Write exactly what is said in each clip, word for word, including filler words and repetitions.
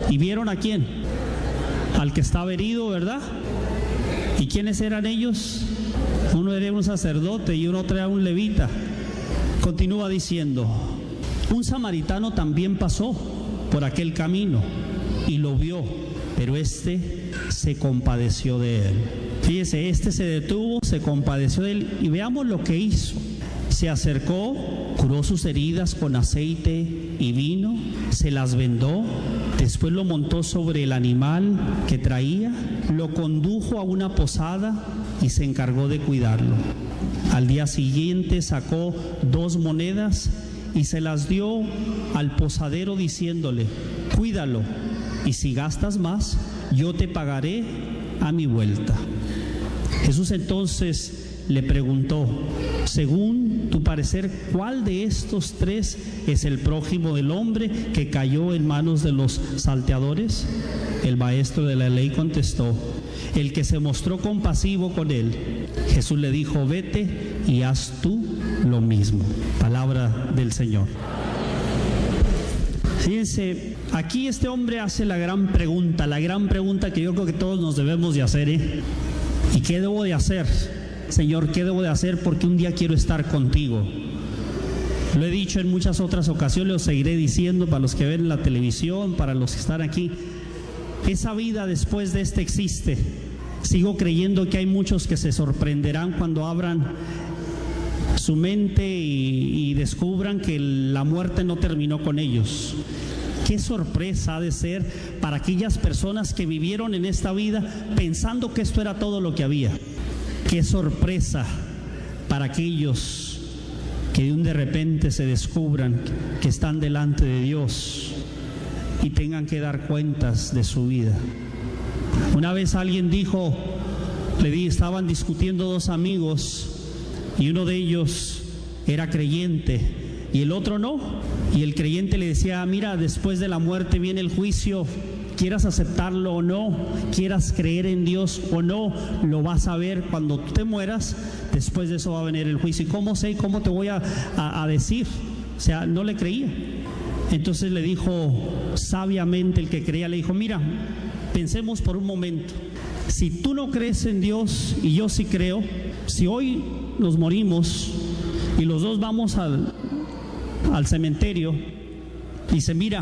¿Y vieron a quién? Al que estaba herido, ¿verdad? ¿Y quiénes eran ellos? Uno era un sacerdote y uno era un levita. Continúa diciendo, un samaritano también pasó por aquel camino y lo vio, pero este se compadeció de él. Fíjese, este se detuvo, se compadeció de él y veamos lo que hizo. Se acercó, curó sus heridas con aceite y vino, se las vendó, después lo montó sobre el animal que traía, lo condujo a una posada y se encargó de cuidarlo. Al día siguiente sacó dos monedas y se las dio al posadero diciéndole, cuídalo, y si gastas más, yo te pagaré a mi vuelta. Jesús entonces le preguntó, según tu parecer, ¿cuál de estos tres es el prójimo del hombre que cayó en manos de los salteadores? El maestro de la ley contestó, el que se mostró compasivo con él. Jesús le dijo, vete y haz tú lo mismo. Palabra del Señor. Fíjense, aquí este hombre hace la gran pregunta, la gran pregunta que yo creo que todos nos debemos de hacer, ¿eh? ¿Y qué debo de hacer? Señor, ¿qué debo de hacer? Porque un día quiero estar contigo. Lo he dicho en muchas otras ocasiones, lo seguiré diciendo para los que ven la televisión, para los que están aquí. Esa vida después de este existe. Sigo creyendo que hay muchos que se sorprenderán cuando abran su mente y, y descubran que la muerte no terminó con ellos. Qué sorpresa ha de ser para aquellas personas que vivieron en esta vida pensando que esto era todo lo que había. Qué sorpresa para aquellos que de un de repente se descubran que están delante de Dios y tengan que dar cuentas de su vida. Una vez alguien dijo, le di, estaban discutiendo dos amigos y uno de ellos era creyente y el otro no, y el creyente le decía, mira, después de la muerte viene el juicio, quieras aceptarlo o no, quieras creer en Dios o no, lo vas a ver cuando tú te mueras, después de eso va a venir el juicio. ¿Y cómo sé? ¿Cómo te voy a, a, a decir? O sea, no le creía. Entonces le dijo sabiamente el que creía, le dijo, mira, pensemos por un momento, si tú no crees en Dios y yo sí creo, si hoy nos morimos y los dos vamos al, al cementerio, dice, mira,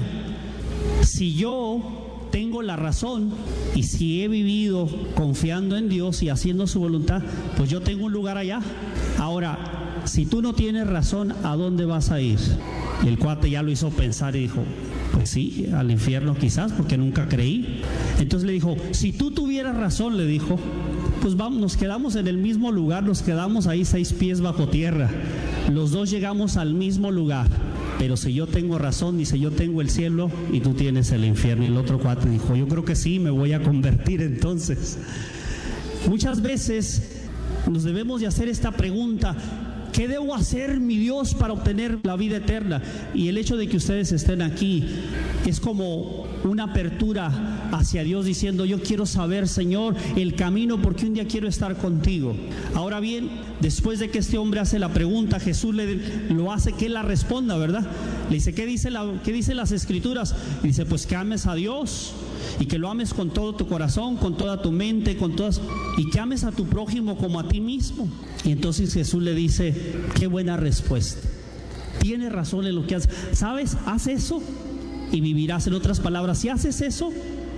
si yo tengo la razón y si he vivido confiando en Dios y haciendo su voluntad, pues yo tengo un lugar allá. Ahora, si tú no tienes razón, ¿a dónde vas a ir? Y el cuate ya lo hizo pensar y dijo, pues sí, al infierno quizás, porque nunca creí. Entonces le dijo, si tú tuvieras razón, le dijo, pues vamos, nos quedamos en el mismo lugar, nos quedamos ahí seis pies bajo tierra. Los dos llegamos al mismo lugar. Pero si yo tengo razón, dice, yo tengo el cielo y tú tienes el infierno. Y el otro cuate dijo, yo creo que sí, me voy a convertir entonces. Muchas veces nos debemos de hacer esta pregunta, ¿qué debo hacer, mi Dios, para obtener la vida eterna? Y el hecho de que ustedes estén aquí es como una apertura hacia Dios diciendo, yo quiero saber, Señor, el camino porque un día quiero estar contigo. Ahora bien, después de que este hombre hace la pregunta, Jesús le, lo hace que él la responda, ¿verdad? Le dice, ¿qué dice la, qué dicen las Escrituras? Y dice, pues que ames a Dios y que lo ames con todo tu corazón, con toda tu mente, con todas, y que ames a tu prójimo como a ti mismo. Y entonces Jesús le dice, qué buena respuesta. Tienes razón en lo que haces. ¿Sabes? Haz eso y vivirás. En otras palabras, si haces eso,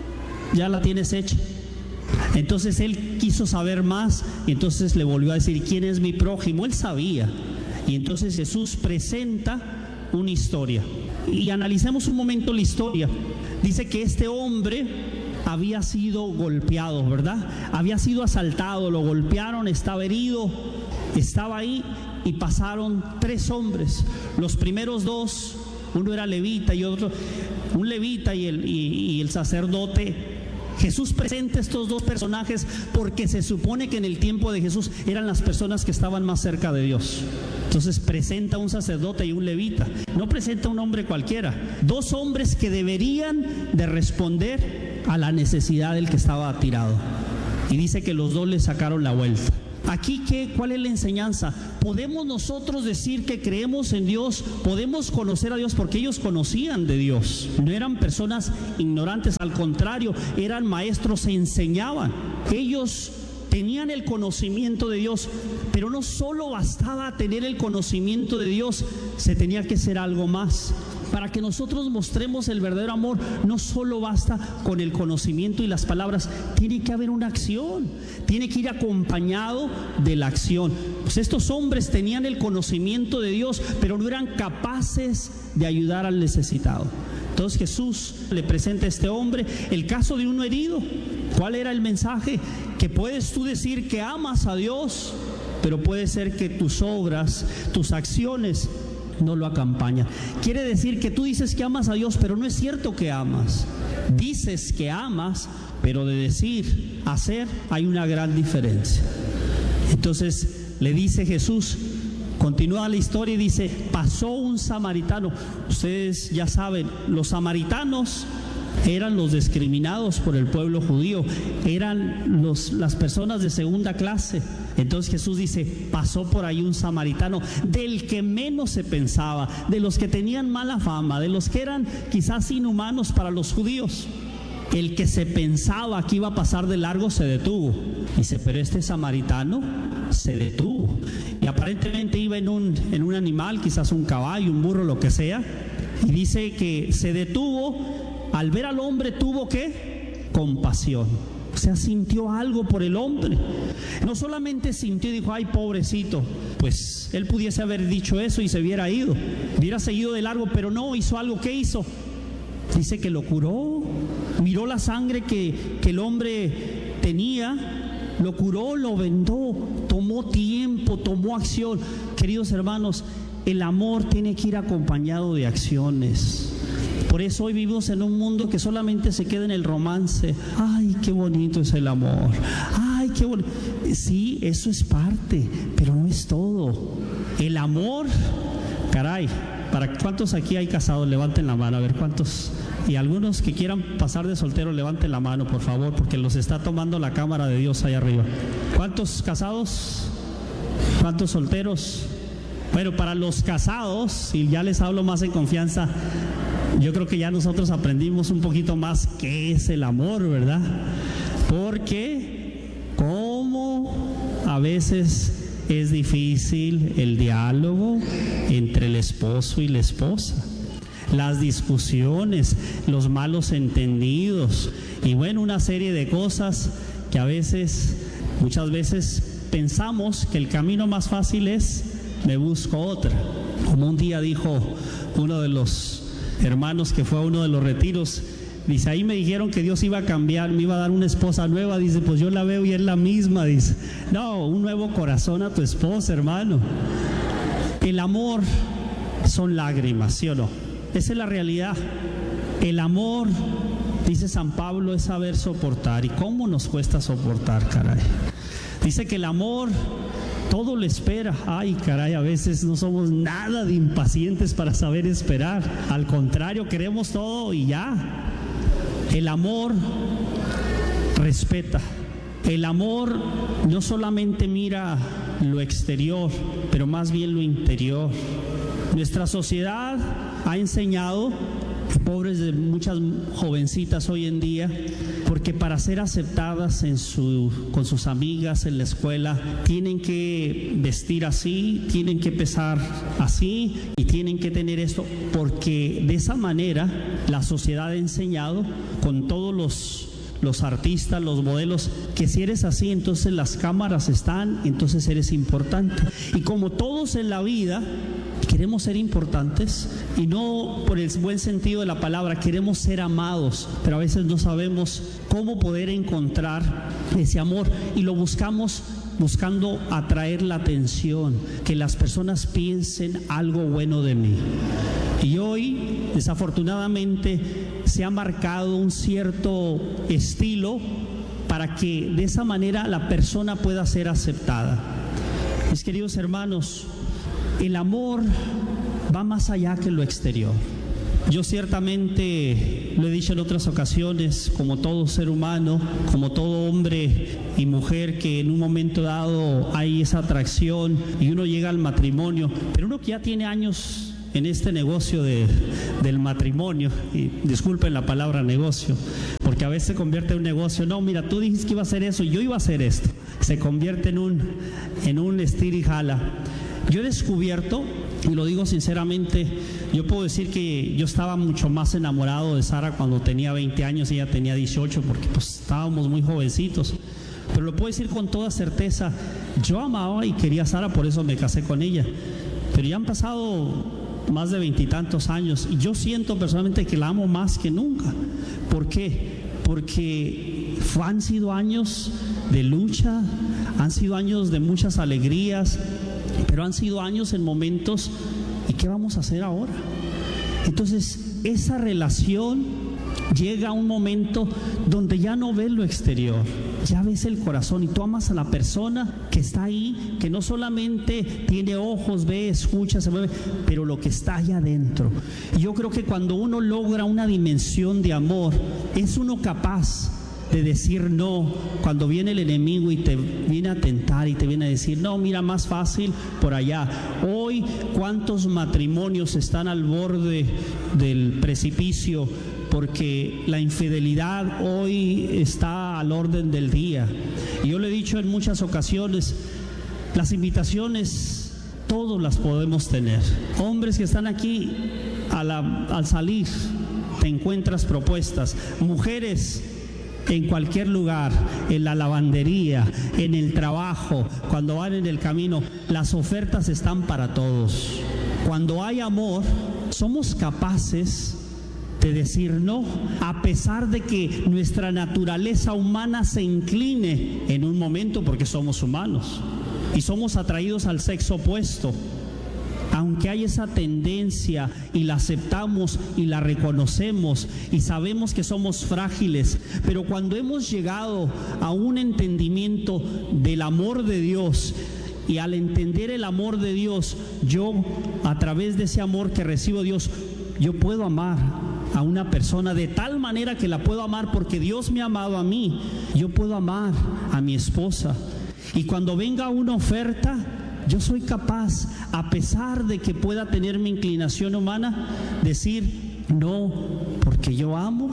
ya la tienes hecha. Entonces él quiso saber más y entonces le volvió a decir, ¿quién es mi prójimo? Él sabía. Y entonces Jesús presenta una historia. Y analicemos un momento la historia. Dice que este hombre había sido golpeado, ¿verdad? Había sido asaltado, lo golpearon, estaba herido, estaba ahí y pasaron tres hombres. Los primeros dos, uno era levita y otro, un levita y el, y, y el sacerdote. Jesús presenta estos dos personajes porque se supone que en el tiempo de Jesús eran las personas que estaban más cerca de Dios. Entonces presenta un sacerdote y un levita. No presenta un hombre cualquiera. Dos hombres que deberían de responder a la necesidad del que estaba tirado. Y dice que los dos le sacaron la vuelta. Aquí, ¿qué, ¿cuál es la enseñanza? Podemos nosotros decir que creemos en Dios, podemos conocer a Dios porque ellos conocían de Dios. No eran personas ignorantes, al contrario, eran maestros, se enseñaban. Ellos tenían el conocimiento de Dios, pero no solo bastaba tener el conocimiento de Dios, se tenía que ser algo más. Para que nosotros mostremos el verdadero amor, no solo basta con el conocimiento y las palabras, tiene que haber una acción, tiene que ir acompañado de la acción. Pues estos hombres tenían el conocimiento de Dios, pero no eran capaces de ayudar al necesitado. Entonces Jesús le presenta a este hombre el caso de uno herido. ¿Cuál era el mensaje? Que puedes tú decir que amas a Dios, pero puede ser que tus obras, tus acciones no lo acompañan. Quiere decir que tú dices que amas a Dios, pero no es cierto que amas. Dices que amas, pero de decir, hacer, hay una gran diferencia. Entonces le dice Jesús, continúa la historia y dice, pasó un samaritano. Ustedes ya saben, los samaritanos eran los discriminados por el pueblo judío, eran los, las personas de segunda clase. Entonces Jesús dice, pasó por ahí un samaritano, del que menos se pensaba, de los que tenían mala fama, de los que eran quizás inhumanos para los judíos. El que se pensaba que iba a pasar de largo se detuvo. Dice, pero este samaritano se detuvo. Y aparentemente iba en un, en un animal, quizás un caballo, un burro, lo que sea. Y dice que se detuvo. Al ver al hombre tuvo ¿qué? Compasión. O sea, sintió algo por el hombre. No solamente sintió y dijo, ay, pobrecito. Pues él pudiese haber dicho eso y se hubiera ido, hubiera seguido de largo, pero no, hizo algo. ¿Qué hizo? Dice que lo curó. Miró la sangre que, que el hombre tenía, lo curó, lo vendó, tomó tiempo, tomó acción. Queridos hermanos, el amor tiene que ir acompañado de acciones. Por eso hoy vivimos en un mundo que solamente se queda en el romance. Ay, qué bonito es el amor. Ay, qué bonito. Sí, eso es parte, pero no es todo. El amor, caray, ¿para cuántos aquí hay casados? Levanten la mano, a ver cuántos. Y algunos que quieran pasar de soltero, levanten la mano, por favor, porque los está tomando la cámara de Dios ahí arriba. ¿Cuántos casados? ¿Cuántos solteros? Bueno, para los casados, y ya les hablo más en confianza, yo creo que ya nosotros aprendimos un poquito más qué es el amor, ¿verdad? Porque cómo a veces es difícil el diálogo entre el esposo y la esposa, las discusiones, los malos entendidos y bueno, una serie de cosas que a veces, muchas veces pensamos que el camino más fácil es me busco otra. Como un día dijo uno de los hermanos que fue a uno de los retiros, dice, ahí me dijeron que Dios iba a cambiar, me iba a dar una esposa nueva. Dice, pues yo la veo y es la misma. Dice, no, un nuevo corazón a tu esposa, hermano. El amor son lágrimas, ¿sí o no? Esa es la realidad. El amor, dice San Pablo, es saber soportar. ¿Y cómo nos cuesta soportar, caray? Dice que el amor todo lo espera. Ay, caray, a veces no somos nada de impacientes para saber esperar. Al contrario, queremos todo y ya. El amor respeta. El amor no solamente mira lo exterior, pero más bien lo interior. Nuestra sociedad ha enseñado, pobres de muchas jovencitas hoy en día, porque para ser aceptadas en su, con sus amigas en la escuela, tienen que vestir así, tienen que pesar así y tienen que tener esto, porque de esa manera la sociedad ha enseñado con todos los los artistas, los modelos, que si eres así, entonces las cámaras están, entonces eres importante. Y como todos en la vida queremos ser importantes, y no por el buen sentido de la palabra, queremos ser amados, pero a veces no sabemos cómo poder encontrar ese amor y lo buscamos buscando atraer la atención, que las personas piensen algo bueno de mí. Y hoy, desafortunadamente, se ha marcado un cierto estilo para que de esa manera la persona pueda ser aceptada. Mis queridos hermanos, el amor va más allá que lo exterior. Yo ciertamente lo he dicho en otras ocasiones, como todo ser humano, como todo hombre y mujer, que en un momento dado hay esa atracción y uno llega al matrimonio, pero uno que ya tiene años en este negocio de, del matrimonio, y disculpen la palabra negocio, porque a veces se convierte en un negocio. No, mira, tú dijiste que iba a hacer eso y yo iba a hacer esto. Se convierte en un, en un estir y jala. Yo he descubierto, y lo digo sinceramente, yo puedo decir que yo estaba mucho más enamorado de Sara cuando tenía veinte años y ella tenía dieciocho, porque pues estábamos muy jovencitos. Pero lo puedo decir con toda certeza, yo amaba y quería a Sara, por eso me casé con ella. Pero ya han pasado más de veintitantos años y yo siento personalmente que la amo más que nunca. ¿Por qué? Porque han sido años de lucha, han sido años de muchas alegrías, pero han sido años en momentos, ¿y qué vamos a hacer ahora? Entonces, esa relación llega a un momento donde ya no ves lo exterior, ya ves el corazón, y tú amas a la persona que está ahí, que no solamente tiene ojos, ve, escucha, se mueve, pero lo que está allá adentro. Y yo creo que cuando uno logra una dimensión de amor, es uno capaz de decir no cuando viene el enemigo y te viene a tentar y te viene a decir, no, mira, más fácil por allá. Hoy, ¿cuántos matrimonios están al borde del precipicio? Porque la infidelidad hoy está al orden del día. Y yo le he dicho en muchas ocasiones, las invitaciones todos las podemos tener. Hombres que están aquí, a la, al salir te encuentras propuestas. Mujeres, en cualquier lugar, en la lavandería, en el trabajo, cuando van en el camino, las ofertas están para todos. Cuando hay amor, somos capaces de decir no, a pesar de que nuestra naturaleza humana se incline en un momento, porque somos humanos y somos atraídos al sexo opuesto. Aunque hay esa tendencia y la aceptamos y la reconocemos y sabemos que somos frágiles, pero cuando hemos llegado a un entendimiento del amor de Dios, y al entender el amor de Dios, yo a través de ese amor que recibo de Dios, yo puedo amar a una persona de tal manera que la puedo amar porque Dios me ha amado a mí. Yo puedo amar a mi esposa, y cuando venga una oferta, yo soy capaz, a pesar de que pueda tener mi inclinación humana, decir no, porque yo amo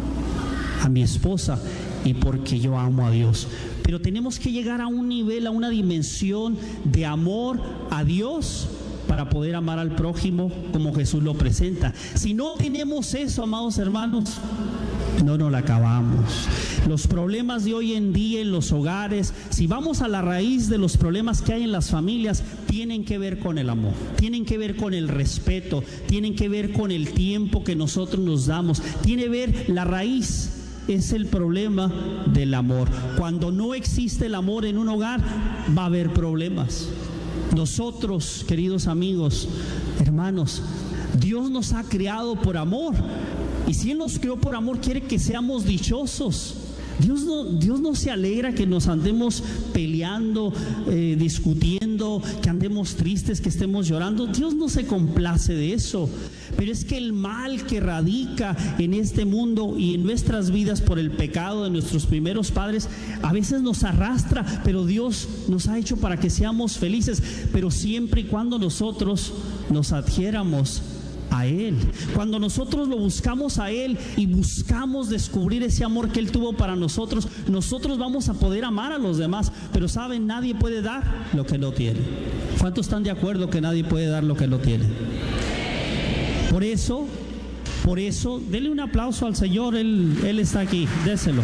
a mi esposa y porque yo amo a Dios. Pero tenemos que llegar a un nivel, a una dimensión de amor a Dios para poder amar al prójimo como Jesús lo presenta. Si no tenemos eso, amados hermanos, no nos la acabamos. Los problemas de hoy en día en los hogares, si vamos a la raíz de los problemas que hay en las familias, tienen que ver con el amor, tienen que ver con el respeto, tienen que ver con el tiempo que nosotros nos damos, tiene que ver la raíz. Es el problema del amor. Cuando no existe el amor en un hogar, va a haber problemas. Nosotros, queridos amigos, hermanos, Dios nos ha creado por amor. Y si Él nos creó por amor, quiere que seamos dichosos. Dios no, Dios no se alegra que nos andemos peleando, eh, discutiendo, que andemos tristes, que estemos llorando. Dios no se complace de eso. Pero es que el mal que radica en este mundo y en nuestras vidas por el pecado de nuestros primeros padres, a veces nos arrastra, pero Dios nos ha hecho para que seamos felices, pero siempre y cuando nosotros nos adhiéramos a Él. Cuando nosotros lo buscamos a Él y buscamos descubrir ese amor que Él tuvo para nosotros, nosotros vamos a poder amar a los demás. Pero saben, nadie puede dar lo que no tiene. ¿Cuántos están de acuerdo que nadie puede dar lo que no tiene? Por eso, por eso, denle un aplauso al Señor. Él, Él está aquí, déselo.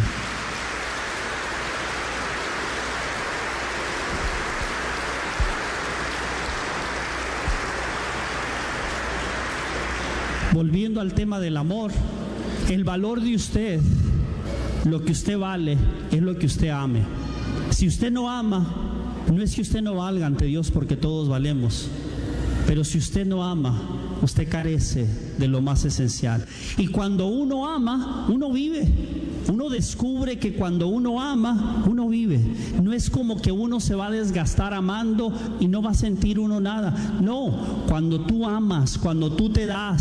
Volviendo al tema del amor, el valor de usted, lo que usted vale, es lo que usted ame. Si usted no ama, no es que usted no valga ante Dios, porque todos valemos. Pero si usted no ama, usted carece de lo más esencial. Y cuando uno ama, uno vive. Uno descubre que cuando uno ama, uno vive. No es como que uno se va a desgastar amando y no va a sentir uno nada. No, cuando tú amas, cuando tú te das,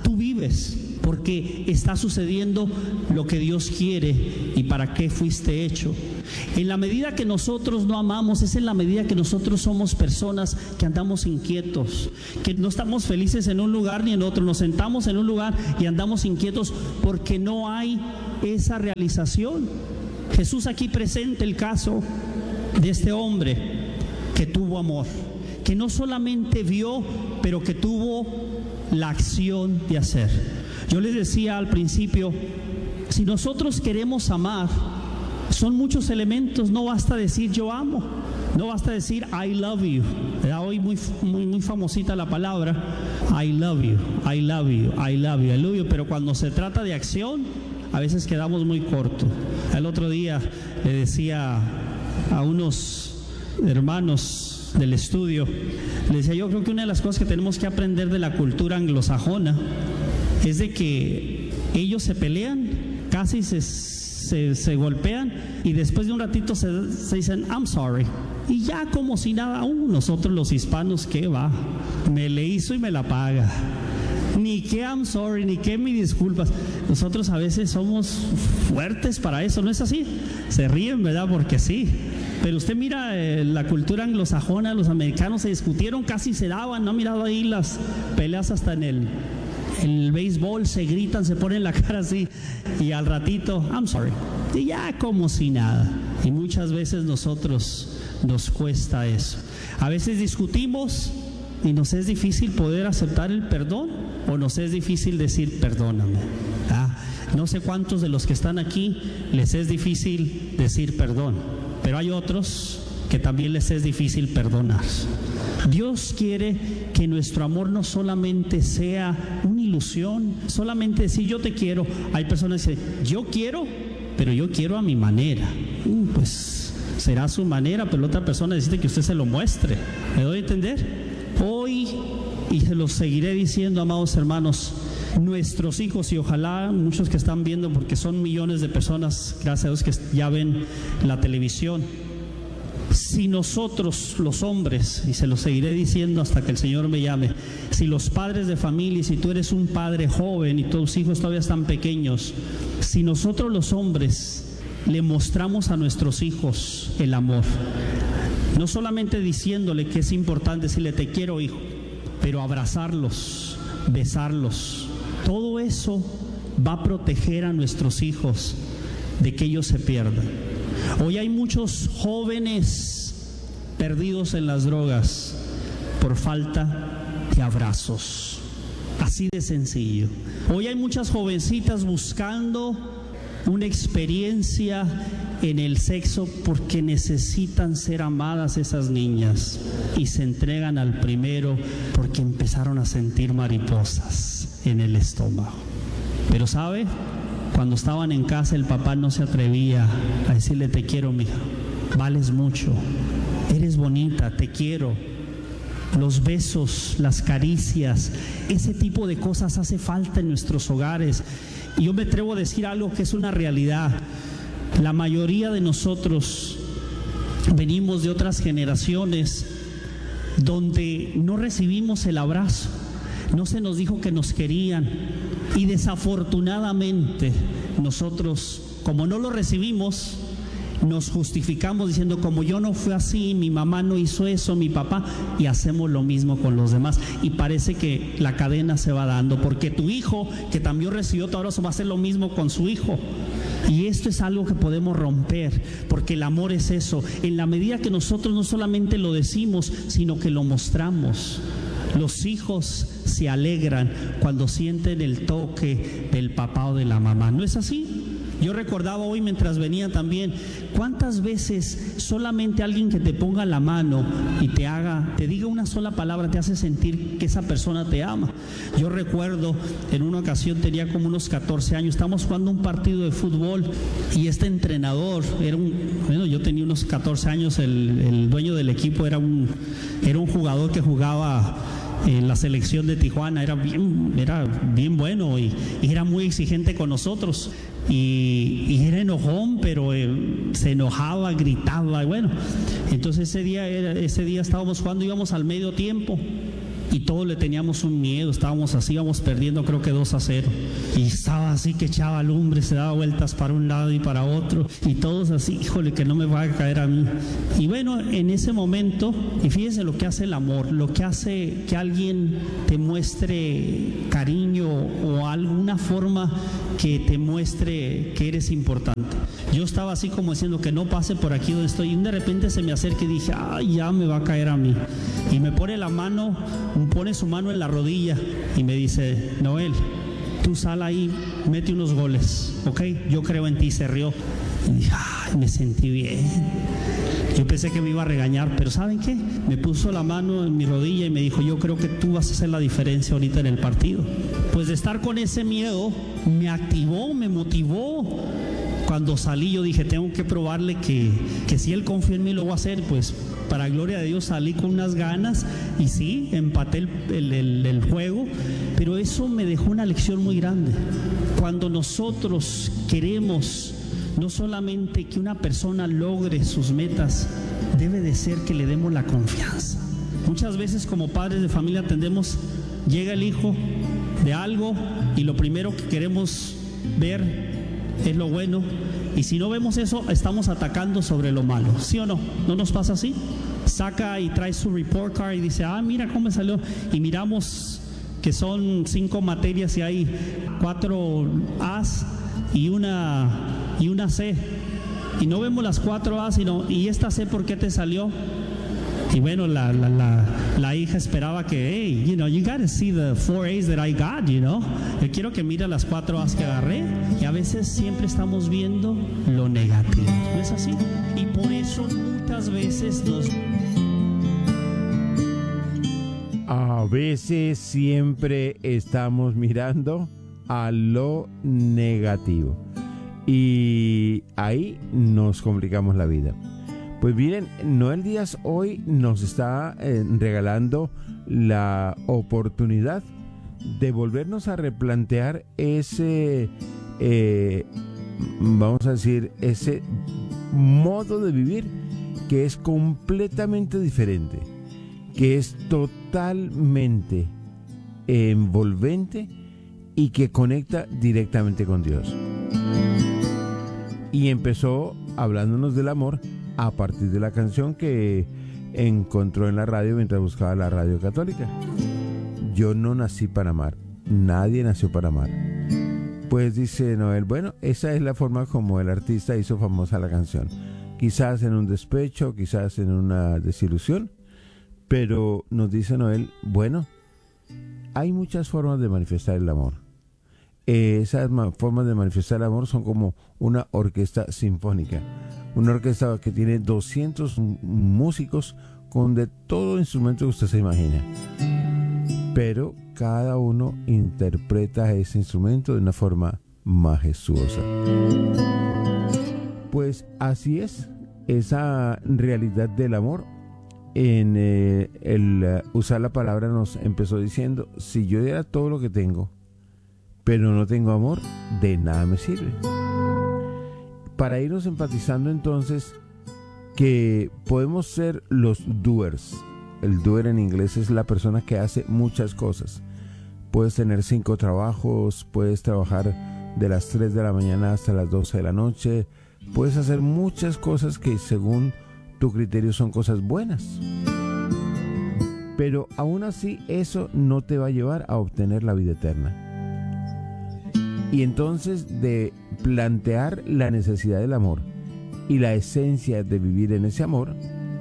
tú vives porque está sucediendo lo que Dios quiere y para qué fuiste hecho. En la medida que nosotros no amamos, es en la medida que nosotros somos personas que andamos inquietos, que no estamos felices en un lugar ni en otro, nos sentamos en un lugar y andamos inquietos porque no hay esa realización. Jesús aquí presenta el caso de este hombre que tuvo amor, que no solamente vio, pero que tuvo la acción de hacer. Yo les decía al principio, si nosotros queremos amar, son muchos elementos, no basta decir yo amo, no basta decir I love you. Era hoy muy, muy, muy famosita la palabra I love you, I love you, I love you, I love you, pero cuando se trata de acción, a veces quedamos muy cortos. El otro día le decía a unos hermanos del estudio, le decía, yo creo que una de las cosas que tenemos que aprender de la cultura anglosajona es de que ellos se pelean, casi se, se, se golpean y después de un ratito se, se dicen I'm sorry y ya como si nada. Uh, nosotros los hispanos, ¿qué va? Me le hizo y me la paga. Ni que I'm sorry, ni que mis disculpas. Nosotros a veces somos fuertes para eso, ¿no es así? Se ríen, ¿verdad? Porque sí. Pero usted mira eh, la cultura anglosajona, los americanos se discutieron, casi se daban, ¿no? Ha mirado ahí las peleas hasta en el, en el béisbol, se gritan, se ponen la cara así y al ratito, I'm sorry. Y ya como si nada. Y muchas veces nosotros nos cuesta eso. A veces discutimos y nos es difícil poder aceptar el perdón o nos es difícil decir perdóname. Ah, no sé cuántos de los que están aquí les es difícil decir perdón, pero hay otros que también les es difícil perdonar. Dios quiere que nuestro amor no solamente sea una ilusión, solamente decir yo te quiero. Hay personas que dicen yo quiero, pero yo quiero a mi manera. Uh, pues será su manera, pero la otra persona necesita que usted se lo muestre. ¿Me doy a entender? Hoy, y se los seguiré diciendo, amados hermanos, nuestros hijos, y ojalá muchos que están viendo, porque son millones de personas, gracias a Dios, que ya ven la televisión. Si nosotros los hombres, y se los seguiré diciendo hasta que el Señor me llame, si los padres de familia, si tú eres un padre joven y tus hijos todavía están pequeños, si nosotros los hombres le mostramos a nuestros hijos el amor, no solamente diciéndole que es importante decirle te quiero hijo, pero abrazarlos, besarlos, todo eso va a proteger a nuestros hijos de que ellos se pierdan. Hoy hay muchos jóvenes perdidos en las drogas por falta de abrazos, así de sencillo. Hoy hay muchas jovencitas buscando una experiencia en el sexo porque necesitan ser amadas esas niñas y se entregan al primero porque empezaron a sentir mariposas en el estómago. Pero ¿sabe? Cuando estaban en casa el papá no se atrevía a decirle te quiero mija, vales mucho, eres bonita, te quiero. Los besos, las caricias, ese tipo de cosas hace falta en nuestros hogares. Y yo me atrevo a decir algo que es una realidad. La mayoría de nosotros venimos de otras generaciones donde no recibimos el abrazo, no se nos dijo que nos querían y desafortunadamente nosotros, como no lo recibimos, nos justificamos diciendo como yo no fui así, mi mamá no hizo eso, mi papá, y hacemos lo mismo con los demás y parece que la cadena se va dando porque tu hijo que también recibió tu abrazo va a hacer lo mismo con su hijo. Y esto es algo que podemos romper, porque el amor es eso, en la medida que nosotros no solamente lo decimos, sino que lo mostramos. Los hijos se alegran cuando sienten el toque del papá o de la mamá, ¿no es así? Yo recordaba hoy mientras venía también, ¿cuántas veces solamente alguien que te ponga la mano y te haga, te diga una sola palabra, te hace sentir que esa persona te ama? Yo recuerdo, en una ocasión tenía como unos catorce años, estábamos jugando un partido de fútbol y este entrenador, era un, bueno, yo tenía unos catorce años, el, el dueño del equipo era un, era un jugador que jugaba en la selección de Tijuana, era bien, era bien bueno y, y era muy exigente con nosotros y, y era enojón, pero eh, se enojaba, gritaba y bueno, entonces ese día, era, ese día estábamos jugando, íbamos al medio tiempo y todos le teníamos un miedo, estábamos así, íbamos perdiendo creo que dos a cero, y estaba así que echaba lumbre, se daba vueltas para un lado y para otro, y todos así, híjole, que no me va a caer a mí. Y bueno, en ese momento, y fíjense lo que hace el amor, lo que hace que alguien te muestre cariño o alguna forma que te muestre que eres importante. Yo estaba así como diciendo que no pase por aquí donde estoy, y de repente se me acerca y dije, ay, ya me va a caer a mí. Y me pone la mano, pone su mano en la rodilla y me dice, Noel, tú sal ahí, mete unos goles, ¿ok? Yo creo en ti. Se rió. Y dije, ay, me sentí bien. Yo pensé que me iba a regañar, pero ¿saben qué? Me puso la mano en mi rodilla y me dijo, yo creo que tú vas a hacer la diferencia ahorita en el partido. Pues de estar con ese miedo, me activó, me motivó. Cuando salí yo dije, tengo que probarle que, que si él confía en mí lo voy a hacer. Pues para gloria de Dios salí con unas ganas y sí, empaté el, el, el, el juego, pero eso me dejó una lección muy grande. Cuando nosotros queremos no solamente que una persona logre sus metas, debe de ser que le demos la confianza. Muchas veces como padres de familia tendemos, llega el hijo de algo y lo primero que queremos ver es lo bueno, y si no vemos eso, estamos atacando sobre lo malo, ¿sí o no? ¿No nos pasa así? Saca y trae su report card y dice, ah, mira cómo me salió, y miramos que son cinco materias y hay cuatro A's y una y una C, y no vemos las cuatro A, sino, ¿y esta C por qué te salió? Y bueno, la, la, la, la hija esperaba que, hey, you know, you gotta see the four A's that I got, you know. Yo quiero que mire las cuatro A's que agarré, y a veces siempre estamos viendo lo negativo, ¿no es así? Y por eso muchas veces nos... A veces siempre estamos mirando a lo negativo, y ahí nos complicamos la vida. Pues miren, Noel Díaz hoy nos está eh, regalando la oportunidad de volvernos a replantear ese, eh, vamos a decir, ese modo de vivir que es completamente diferente, que es totalmente envolvente y que conecta directamente con Dios. Y empezó hablándonos del amor a partir de la canción que encontró en la radio mientras buscaba la radio católica. Yo no nací para amar, nadie nació para amar. Pues dice Noel, bueno, esa es la forma como el artista hizo famosa la canción. Quizás en un despecho, quizás en una desilusión, pero nos dice Noel, bueno, hay muchas formas de manifestar el amor. Esas formas de manifestar el amor son como una orquesta sinfónica, una orquesta que tiene doscientos músicos con de todo instrumento que usted se imagina, pero cada uno interpreta ese instrumento de una forma majestuosa. Pues así es esa realidad del amor. En eh, el uh, usar la palabra nos empezó diciendo, si yo diera todo lo que tengo pero no tengo amor, de nada me sirve. Para irnos empatizando entonces que podemos ser los doers. El doer en inglés es la persona que hace muchas cosas. Puedes tener cinco trabajos, puedes trabajar de las tres de la mañana hasta las doce de la noche, puedes hacer muchas cosas que según tu criterio son cosas buenas. Pero aún así eso no te va a llevar a obtener la vida eterna. Y entonces de plantear la necesidad del amor y la esencia de vivir en ese amor,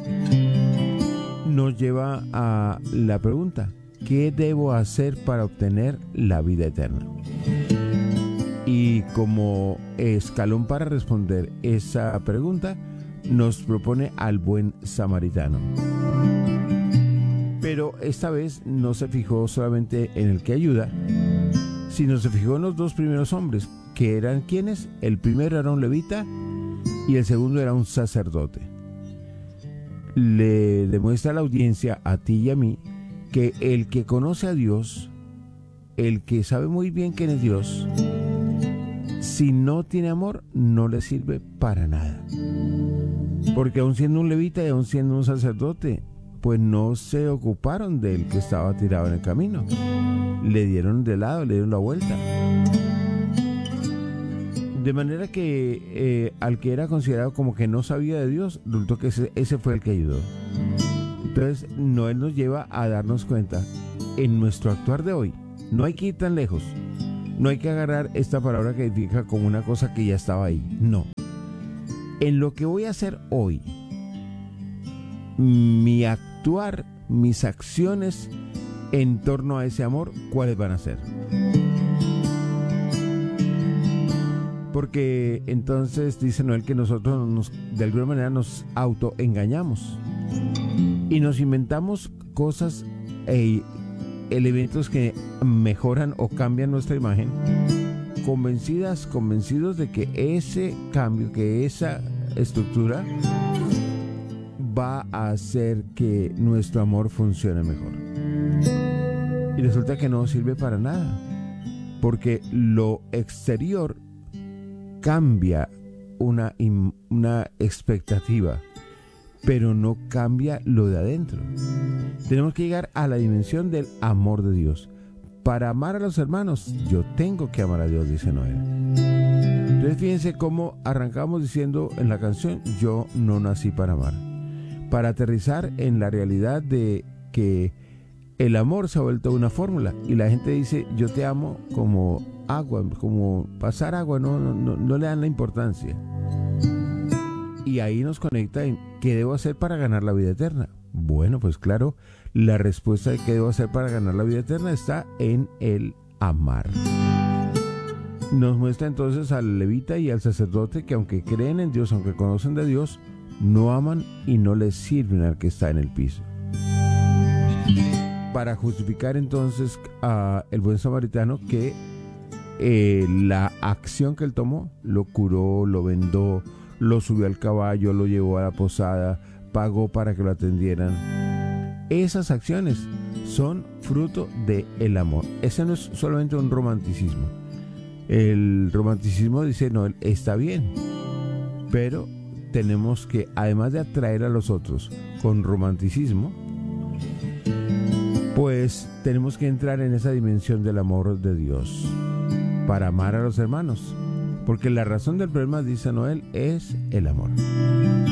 nos lleva a la pregunta, ¿qué debo hacer para obtener la vida eterna? Y como escalón para responder esa pregunta, nos propone al buen samaritano. Pero esta vez no se fijó solamente en el que ayuda, sino se fijó en los dos primeros hombres, que eran quienes. El primero era un levita y el segundo era un sacerdote. Le demuestra a la audiencia, a ti y a mí, que el que conoce a Dios, el que sabe muy bien quién es Dios, si no tiene amor, no le sirve para nada. Porque aun siendo un levita y aun siendo un sacerdote, pues no se ocuparon del que estaba tirado en el camino. Le dieron de lado, le dieron la vuelta. De manera que eh, al que era considerado como que no sabía de Dios, resultó que ese, ese fue el que ayudó. Entonces, Noel nos lleva a darnos cuenta en nuestro actuar de hoy. No hay que ir tan lejos. No hay que agarrar esta palabra que indica como una cosa que ya estaba ahí. No. En lo que voy a hacer hoy, mi actuar, mis acciones en torno a ese amor, ¿cuáles van a ser? Porque entonces dice Noel que nosotros nos, de alguna manera nos autoengañamos y nos inventamos cosas e elementos que mejoran o cambian nuestra imagen, convencidas, convencidos de que ese cambio, que esa estructura va a hacer que nuestro amor funcione mejor. Y resulta que no sirve para nada, porque lo exterior cambia una, una expectativa, pero no cambia lo de adentro. Tenemos que llegar a la dimensión del amor de Dios. Para amar a los hermanos, yo tengo que amar a Dios, dice Noel. Entonces fíjense cómo arrancamos diciendo en la canción, yo no nací para amar. Para aterrizar en la realidad de que el amor se ha vuelto una fórmula y la gente dice, yo te amo como agua, como pasar agua, no, no, no, no le dan la importancia. Y ahí nos conecta en qué debo hacer para ganar la vida eterna. Bueno, pues claro, la respuesta de qué debo hacer para ganar la vida eterna está en el amar. Nos muestra entonces al levita y al sacerdote que aunque creen en Dios, aunque conocen de Dios, no aman y no les sirven al que está en el piso. Para justificar entonces a el buen samaritano que eh, la acción que él tomó, lo curó, lo vendó, lo subió al caballo, lo llevó a la posada, pagó para que lo atendieran. Esas acciones son fruto del amor. Ese no es solamente un romanticismo. El romanticismo dice, no, está bien, pero tenemos que, además de atraer a los otros con romanticismo, pues tenemos que entrar en esa dimensión del amor de Dios para amar a los hermanos, porque la razón del problema, dice Noel, es el amor.